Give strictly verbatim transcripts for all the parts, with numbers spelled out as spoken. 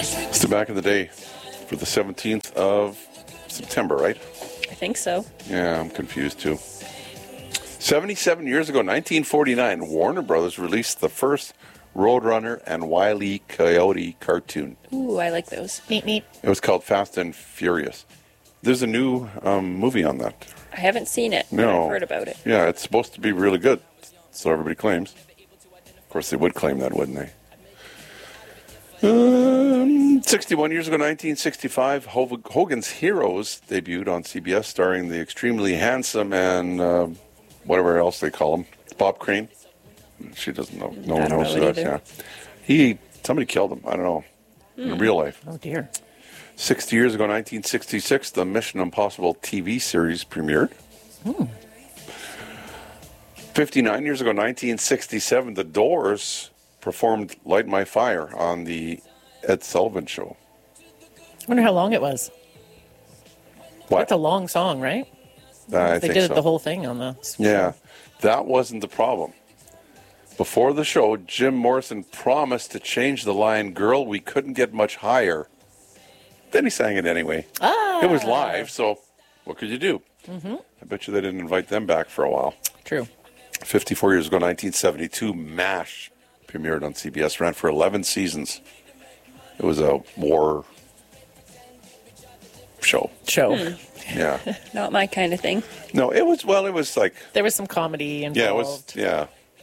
Still back in the day for the seventeenth of September, right? I think so. Yeah, I'm confused too. seventy-seven years ago, nineteen forty-nine, Warner Brothers released the first Roadrunner and Wile E. Coyote cartoon. Ooh, I like those. Neat, neat. It was called Fast and Furious. There's a new um, movie on that. I haven't seen it, but No. I've heard about it. Yeah, it's supposed to be really good, so everybody claims. Of course, they would claim that, wouldn't they? Um, sixty-one years ago, nineteen sixty-five, Hov- Hogan's Heroes debuted on C B S, starring the extremely handsome and uh, whatever else they call him, Bob Crane. She doesn't know. No I one don't knows know who it that is. either. Yeah, he somebody killed him. I don't know. In real life. Oh, dear. Sixty years ago, nineteen sixty-six, the Mission Impossible T V series premiered. Hmm. Fifty-nine years ago, nineteen sixty-seven, The Doors performed "Light My Fire" on the Ed Sullivan Show. I wonder how long it was. What? That's a long song, right? I they think did so. the whole thing on the... Yeah, that wasn't the problem. Before the show, Jim Morrison promised to change the line, "Girl, we couldn't get much higher." Then he sang it anyway. Ah! It was live, so what could you do? Mm-hmm. I bet you they didn't invite them back for a while. True. fifty-four years ago, nineteen seventy-two, MASH premiered on C B S, ran for eleven seasons. It was a war show. Show. Yeah. Not my kind of thing. No, it was, well, it was like, There was some comedy involved. yeah, it was, yeah.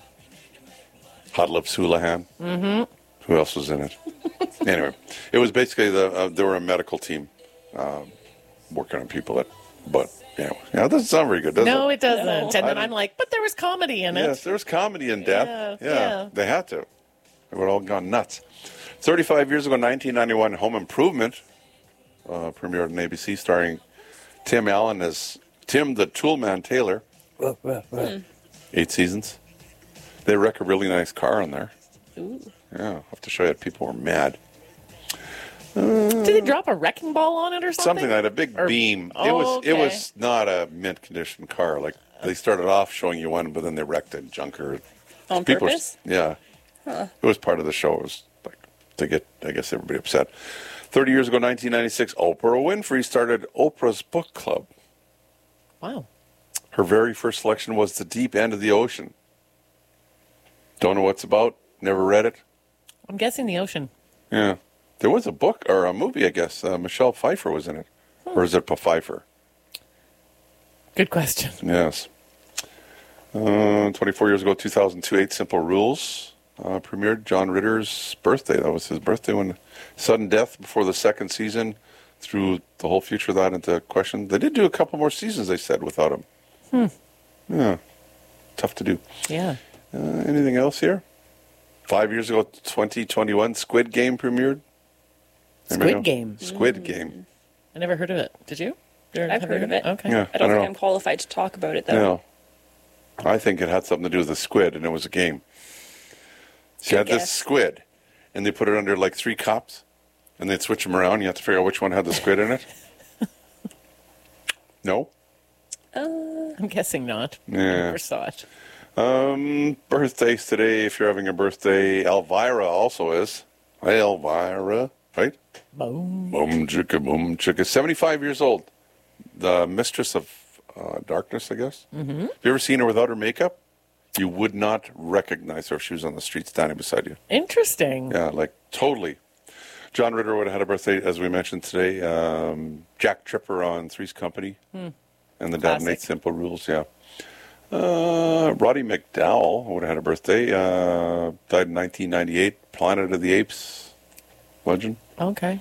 Hot Lips Houlihan. Mm-hmm. Who else was in it? Anyway, it was basically, the uh, they were a medical team um, working on people that, but, yeah, yeah, that doesn't sound very good, does No, it? it doesn't. No. And I then don't- I'm like, but there was comedy in it. Yes, there was comedy in death. Yeah, Yeah, yeah. they had to. They would all gone nuts. thirty-five years ago, nineteen ninety-one, Home Improvement uh, premiered on A B C, starring Tim Allen as Tim the Toolman Taylor. Eight seasons. They wreck a really nice car on there. Ooh. Yeah, I'll have to show you. People were mad. Did they drop a wrecking ball on it or something? Something like a big Or- beam. It Oh, was. It okay. was not a mint condition car. Like they started off showing you one, but then they wrecked a junker. On People were- purpose? yeah. It was part of the show. It was like to get, I guess, everybody upset. Thirty years ago, nineteen ninety-six, Oprah Winfrey started Oprah's Book Club. Wow. Her very first selection was The Deep End of the Ocean. Don't know what it's about. Never read it. I'm guessing the ocean. Yeah. There was a book or a movie, I guess. Uh, Michelle Pfeiffer was in it. Or is it Pfeiffer? Good question. Yes. Uh, twenty-four years ago, two thousand two, Eight Simple Rules uh, premiered. John Ritter's birthday. That was his birthday when sudden death before the second season threw the whole future of that into question. They did do a couple more seasons, they said, without him. Hmm. Yeah. Tough to do. Yeah. Uh, anything else here? Five years ago, twenty twenty-one, Squid Game premiered. Anybody Squid know? Game. Squid Game. I never heard of it. Did you? Or I've have heard you of it. Okay. Yeah. I don't I don't think know. I'm qualified to talk about it, though. No. I think it had something to do with the squid, and it was a game. She Good had this guess. squid, and they put it under like three cups, and they'd switch them around. You have to figure out which one had the squid in it. No? I'm guessing not. Yeah. Never saw it. Um, birthdays today, if you're having a birthday, Elvira also is. Hi, Elvira, right? Boom. Boom, chicka, boom, chicka. seventy-five years old. The mistress of uh, darkness, I guess. Mm-hmm. Have you ever seen her without her makeup? You would not recognize her if she was on the street standing beside you. Interesting. Yeah, like totally. John Ritter would have had a birthday, as we mentioned today. Um, Jack Tripper on Three's Company. Hmm. And the Dad and Eight Classic. Simple Rules, yeah. Uh, Roddy McDowell would have had a birthday. Uh, died in nineteen ninety-eight. Planet of the Apes legend. Okay.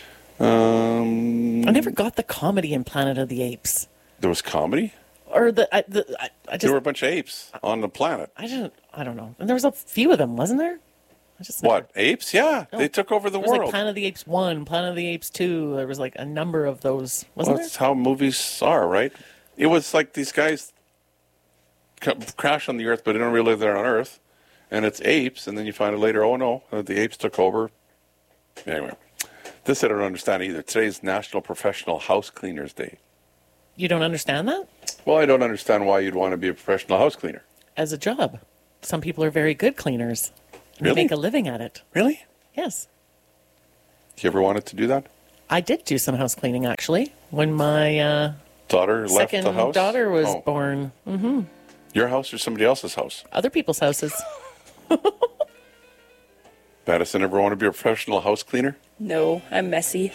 Um, I never got the comedy in Planet of the Apes. There was comedy? Or the I, the, I, I just There were a bunch of apes on the planet. I didn't I don't know. And there was a few of them, wasn't there? I just never- What? Apes? Yeah. No. They took over the There was world. like Planet of the Apes one, Planet of the Apes two. There was like a number of those, Well, wasn't that's how movies are, right? It was like these guys ca- crash on the Earth, but they don't really live there on Earth. And it's apes, and then you find out later, oh no, uh, the apes took over. Anyway, this I don't understand either. Today's National Professional House Cleaners Day. there? You don't understand that? Well, I don't understand why you'd want to be a professional house cleaner. As a job. Some people are very good cleaners. And Really? They make a living at it. Really? Yes. You ever wanted to do that? I did do some house cleaning actually when my uh, Daughter left second the house? daughter was Oh. born. Mm-hmm. Your house or somebody else's house? Other people's houses. Madison, ever want to be a professional house cleaner? No, I'm messy.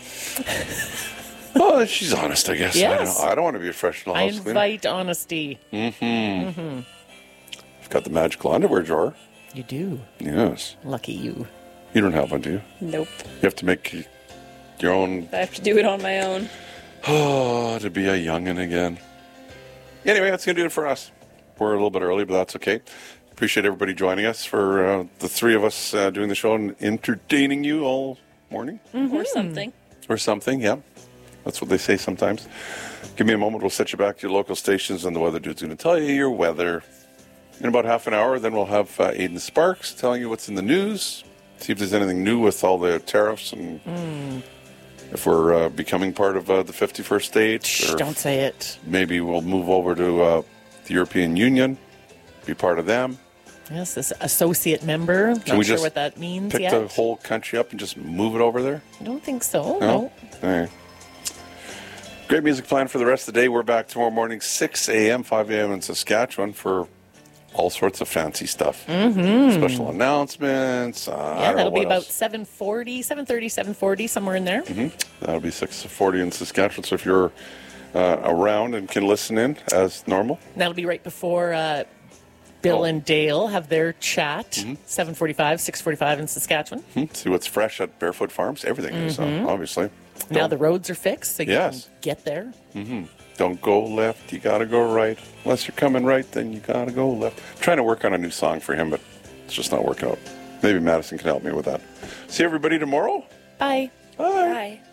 Oh, she's honest, I guess. I Yes. don't, I don't want to be a professional I house cleaner. invite honesty. I've got the magical underwear drawer. You do. Yes. Lucky you. You don't have one, do you? Nope. You have to make your own. I have to do it on my own. Oh, to be a youngin' again. Anyway, that's going to do it for us. We're a little bit early, but that's okay. Appreciate everybody joining us for uh, the three of us uh, doing the show and entertaining you all morning. Or something. Or something, yeah. That's what they say sometimes. Give me a moment. We'll set you back to your local stations, and the weather dude's going to tell you your weather. In about half an hour, then we'll have uh, Aiden Sparks telling you what's in the news. See if there's anything new with all the tariffs and Mm. if we're uh, becoming part of uh, the fifty-first state. Shh, or don't say it. maybe we'll move over to uh, the European Union, be part of them. Yes, this associate member. Can Not we sure just what that means pick yet. the whole country up and just move it over there? I don't think so. No? No. All right. Great music plan for the rest of the day. We're back tomorrow morning, six a.m., five a.m. in Saskatchewan for all sorts of fancy stuff. Mm-hmm. Special announcements. Uh, I Yeah, don't know that'll be what about else. seven forty, seven thirty, seven forty, somewhere in there. That'll be six forty in Saskatchewan. So if you're uh, around and can listen in as normal, That'll be right before uh, Bill Oh. and Dale have their chat. Mm-hmm. seven forty-five, six forty-five in Saskatchewan. hmm, see what's fresh at Barefoot Farms. Everything is, uh, obviously. Now Don't- the roads are fixed, so you Yes. can get there. Don't go left, you gotta go right. Unless you're coming right, then you gotta go left. I'm trying to work on a new song for him, but it's just not working out. Maybe Madison can help me with that. See everybody tomorrow. Bye. Bye. Bye.